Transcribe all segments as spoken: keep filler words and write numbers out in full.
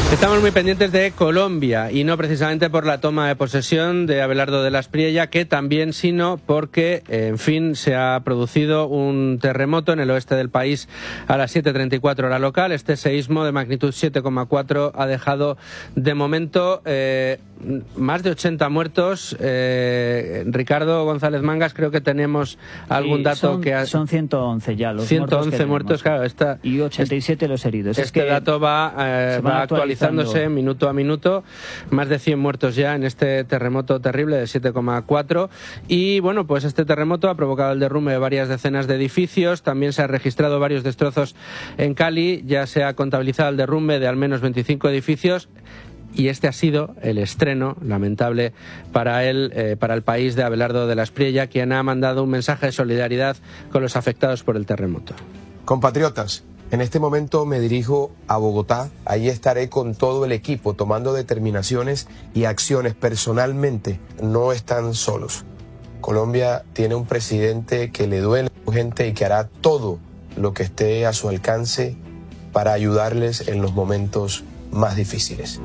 Estamos muy pendientes de Colombia y no precisamente por la toma de posesión de Abelardo de la Espriella, que también, sino porque, en fin, se ha producido un terremoto en el oeste del país a las siete treinta y cuatro hora local. Este seísmo de magnitud siete coma cuatro ha dejado de momento eh, más de ochenta muertos. Eh, Ricardo González Mangas, creo que tenemos algún sí, dato son, que ha... son ciento once ya los ciento once muertos, muertos, claro. Esta, y ochenta y siete los heridos. Este es que dato va, eh, va actualizándose minuto a minuto. Más de cien muertos ya en este terremoto terrible de siete coma cuatro. Y bueno, pues este terremoto ha provocado el derrumbe de varias decenas de edificios. También se han registrado varios destrozos en Cali. Ya se ha contabilizado el derrumbe de al menos veinticinco edificios. Y este ha sido el estreno lamentable para él, eh, para el país, de Abelardo de la Espriella, quien ha mandado un mensaje de solidaridad con los afectados por el terremoto. Compatriotas, en este momento me dirijo a Bogotá. Ahí estaré con todo el equipo tomando determinaciones y acciones. Personalmente no están solos. Colombia tiene un presidente que le duele a la gente y que hará todo lo que esté a su alcance para ayudarles en los momentos más difíciles.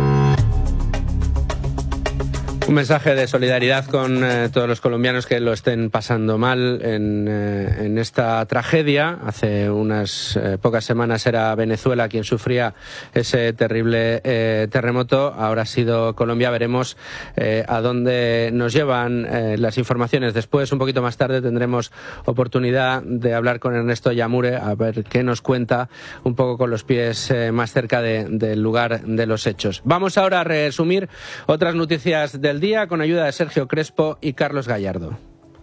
Un mensaje de solidaridad con eh, todos los colombianos que lo estén pasando mal en, eh, en esta tragedia. Hace unas eh, pocas semanas era Venezuela quien sufría ese terrible eh, terremoto. Ahora ha sido Colombia. Veremos eh, a dónde nos llevan eh, las informaciones. Después, un poquito más tarde, tendremos oportunidad de hablar con Ernesto Yamure, a ver qué nos cuenta, un poco con los pies eh, más cerca de, del lugar de los hechos. Vamos ahora a resumir otras noticias del día con ayuda de Sergio Crespo y Carlos Gallardo.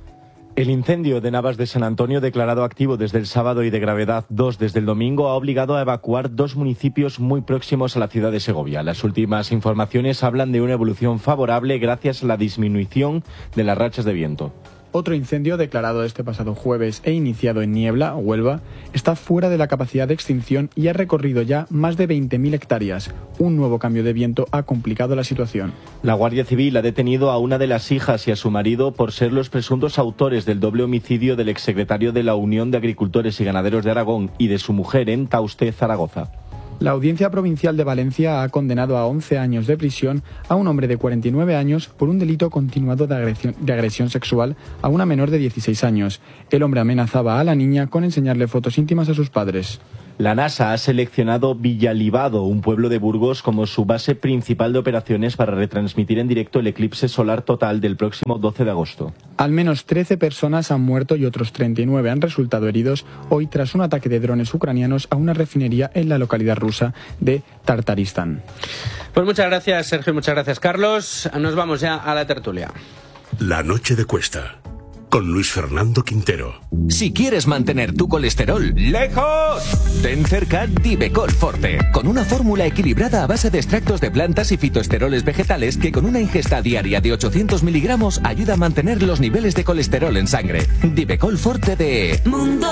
El incendio de Navas de San Antonio, declarado activo desde el sábado y de gravedad dos desde el domingo, ha obligado a evacuar dos municipios muy próximos a la ciudad de Segovia. Las últimas informaciones hablan de una evolución favorable gracias a la disminución de las rachas de viento. Otro incendio declarado este pasado jueves e iniciado en Niebla, Huelva, está fuera de la capacidad de extinción y ha recorrido ya más de veinte mil hectáreas. Un nuevo cambio de viento ha complicado la situación. La Guardia Civil ha detenido a una de las hijas y a su marido por ser los presuntos autores del doble homicidio del exsecretario de la Unión de Agricultores y Ganaderos de Aragón y de su mujer en Tauste, Zaragoza. La Audiencia Provincial de Valencia ha condenado a once años de prisión a un hombre de cuarenta y nueve años por un delito continuado de agresión, de agresión sexual a una menor de dieciséis años. El hombre amenazaba a la niña con enseñarle fotos íntimas a sus padres. La NASA ha seleccionado Villalibado, un pueblo de Burgos, como su base principal de operaciones para retransmitir en directo el eclipse solar total del próximo doce de agosto. Al menos trece personas han muerto y otros treinta y nueve han resultado heridos hoy tras un ataque de drones ucranianos a una refinería en la localidad rusa de Tartaristán. Pues muchas gracias, Sergio, muchas gracias, Carlos. Nos vamos ya a la tertulia. La noche de Cuesta, con Luis Fernando Quintero. Si quieres mantener tu colesterol lejos, ten cerca Divecol Forte, con una fórmula equilibrada a base de extractos de plantas y fitoesteroles vegetales que con una ingesta diaria de ochocientos miligramos ayuda a mantener los niveles de colesterol en sangre. Divecol Forte de Mundo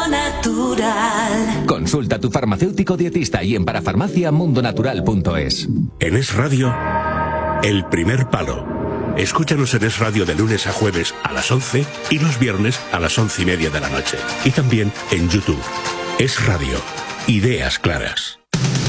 Natural. Consulta a tu farmacéutico dietista y en parafarmacia mundonatural punto es. En Es Radio, El Primer Palo. Escúchanos en Es Radio de lunes a jueves a las once y los viernes a las once y media de la noche. Y también en YouTube. Es Radio. Ideas claras.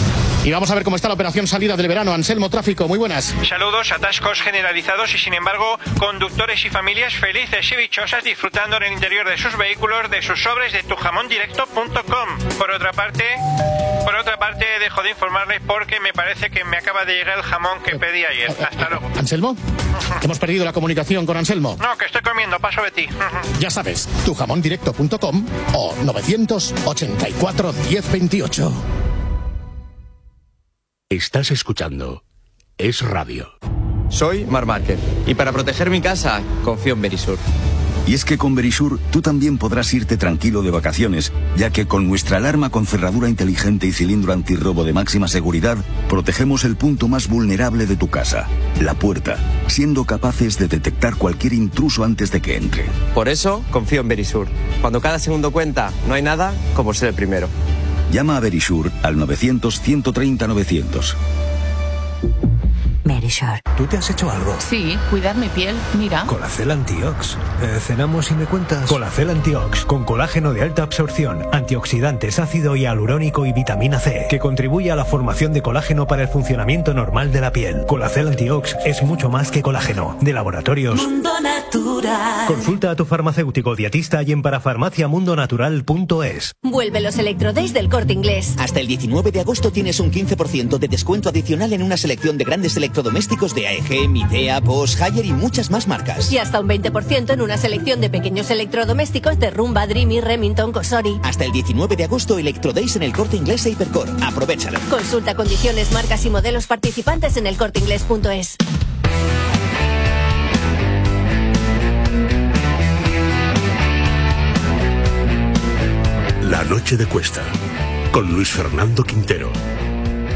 Y vamos a ver cómo está la operación salida del verano. Anselmo Tráfico, muy buenas. Saludos, atascos generalizados y sin embargo conductores y familias felices y dichosas disfrutando en el interior de sus vehículos de sus sobres de tu jamón directo punto com. Por otra parte, por otra parte dejo de informarles porque me parece que me acaba de llegar el jamón que pedí ayer. Hasta luego. ¿Anselmo? Hemos perdido la comunicación con Anselmo. No, que estoy comiendo, paso de ti. Ya sabes, tu jamón directo punto com o novecientos ochenta y cuatro diez veintiocho. Estás escuchando Es Radio. Soy Mar Márquez y para proteger mi casa confío en Verisur. Y es que con Verisur tú también podrás irte tranquilo de vacaciones, ya que con nuestra alarma con cerradura inteligente y cilindro antirrobo de máxima seguridad, protegemos el punto más vulnerable de tu casa, la puerta, siendo capaces de detectar cualquier intruso antes de que entre. Por eso confío en Verisur. Cuando cada segundo cuenta, no hay nada como ser el primero. Llama a Verisur al novecientos, ciento treinta, novecientos. Verisure. ¿Tú te has hecho algo? Sí, cuidar mi piel. Mira. Colacel Antiox. Eh, ¿Cenamos y me cuentas? Colacel Antiox, con colágeno de alta absorción, antioxidantes, ácido hialurónico y vitamina C, que contribuye a la formación de colágeno para el funcionamiento normal de la piel. Colacel Antiox es mucho más que colágeno. De Laboratorios Mundo Natural. Consulta a tu farmacéutico dietista y en parafarmaciamundonatural punto es. Vuelve los Electrodays del Corte Inglés. Hasta el diecinueve de agosto tienes un quince por ciento de descuento adicional en una selección de grandes electrodomésticos de A E G, Midea, Bosch, Haier y muchas más marcas. Y hasta un veinte por ciento en una selección de pequeños electrodomésticos de Rumba, Dreamy, Remington, Cosori. Hasta el diecinueve de agosto, Electrodays en el Corte Inglés e Hipercor. Aprovéchalo. Consulta condiciones, marcas y modelos participantes en el corte inglés punto es. La noche de Cuesta, con Luis Fernando Quintero.